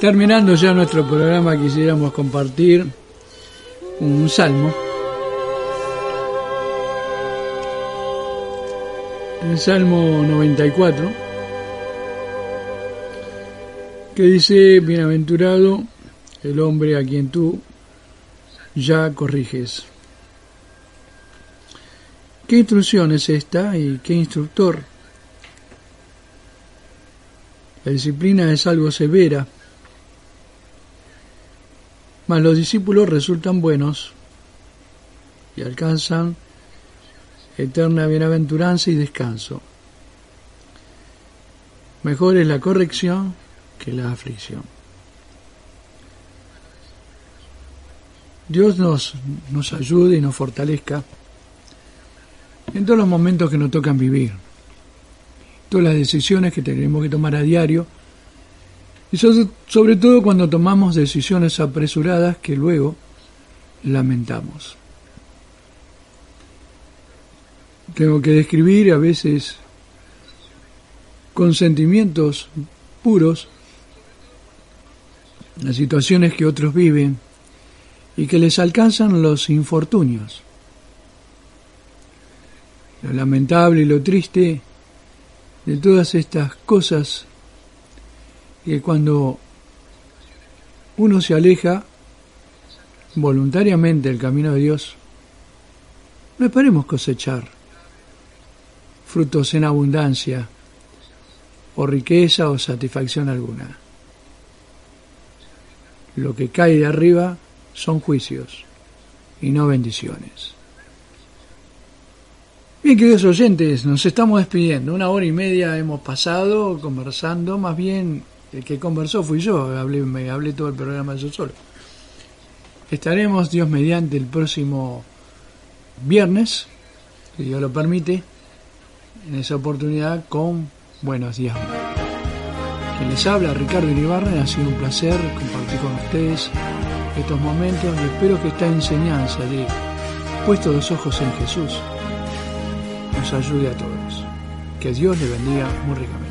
Terminando ya nuestro programa, quisiéramos compartir un salmo. El Salmo 94, que dice: bienaventurado el hombre a quien tú ya corriges. ¿Qué instrucción es esta y qué instructor? La disciplina es algo severa, mas los discípulos resultan buenos y alcanzan eterna bienaventuranza y descanso. Mejor es la corrección que la aflicción. Dios nos ayude y nos fortalezca en todos los momentos que nos tocan vivir, todas las decisiones que tenemos que tomar a diario, y sobre todo cuando tomamos decisiones apresuradas que luego lamentamos. Tengo que describir a veces con sentimientos puros las situaciones que otros viven y que les alcanzan los infortunios. Lo lamentable y lo triste de todas estas cosas, que cuando uno se aleja voluntariamente del camino de Dios, no esperemos cosechar frutos en abundancia, o riqueza o satisfacción alguna. Lo que cae de arriba son juicios y no bendiciones. Bien, queridos oyentes, nos estamos despidiendo. 1 hora y media hemos pasado conversando. Más bien, el que conversó fui yo. Me hablé todo el programa yo solo. Estaremos, Dios mediante, el próximo viernes, si Dios lo permite, en esa oportunidad con Buenos Días. Quien les habla, Ricardo Iribarren. Ha sido un placer compartir con ustedes estos momentos y espero que esta enseñanza de puesto los ojos en Jesús nos ayude a todos. Que Dios le bendiga muy ricamente.